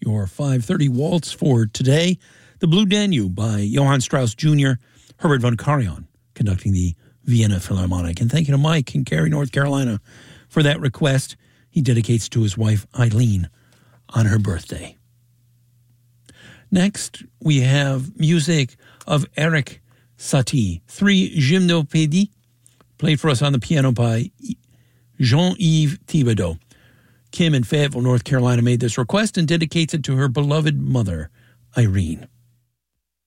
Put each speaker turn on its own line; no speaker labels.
your 5:30 waltz for today. The Blue Danube by Johann Strauss Jr., Herbert von Karajan conducting the Vienna Philharmonic. And thank you to Mike in Cary, North Carolina for that request. He dedicates to his wife, Eileen, on her birthday. Next, we have music of Eric Satie, 3 Gymnopédies, played for us on the piano by Jean-Yves Thibodeau. Kim in Fayetteville, North Carolina made this request and dedicates it to her beloved mother, Irene.